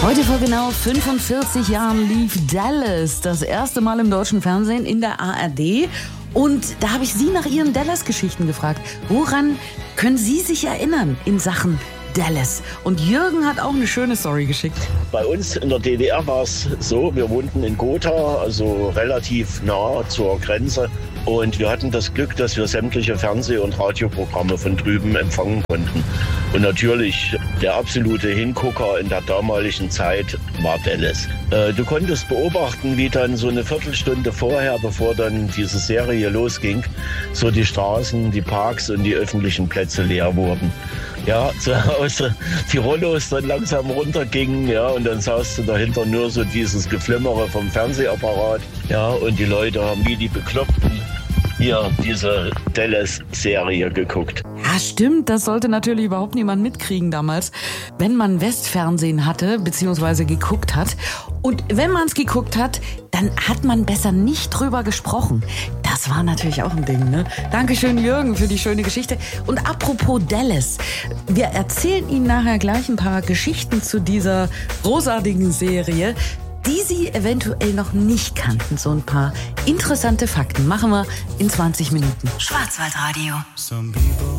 Heute vor genau 45 Jahren lief Dallas das erste Mal im deutschen Fernsehen in der ARD. Und da habe ich Sie nach Ihren Dallas-Geschichten gefragt. Woran können Sie sich erinnern in Sachen Dallas? Und Jürgen hat auch eine schöne Story geschickt. Bei uns in der DDR war es so, wir wohnten in Gotha, also relativ nah zur Grenze. Und wir hatten das Glück, dass wir sämtliche Fernseh- und Radioprogramme von drüben empfangen konnten. Und natürlich der absolute Hingucker in der damaligen Zeit war Dallas. Du konntest beobachten, wie dann so eine Viertelstunde vorher, bevor dann diese Serie losging, so die Straßen, die Parks und die öffentlichen Plätze leer wurden. Ja, zu Hause die Rollos dann langsam runtergingen, ja, und dann saß du dahinter nur so dieses Geflimmere vom Fernsehapparat, ja, und die Leute haben wie die Bekloppten hier diese Dallas-Serie geguckt. Ja, stimmt, das sollte natürlich überhaupt niemand mitkriegen damals, wenn man Westfernsehen hatte, beziehungsweise geguckt hat. Und wenn man es geguckt hat, dann hat man besser nicht drüber gesprochen. Das war natürlich auch ein Ding, ne? Dankeschön, Jürgen, für die schöne Geschichte. Und apropos Dallas, wir erzählen Ihnen nachher gleich ein paar Geschichten zu dieser großartigen Serie, die Sie eventuell noch nicht kannten. So ein paar interessante Fakten machen wir in 20 Minuten. Schwarzwaldradio.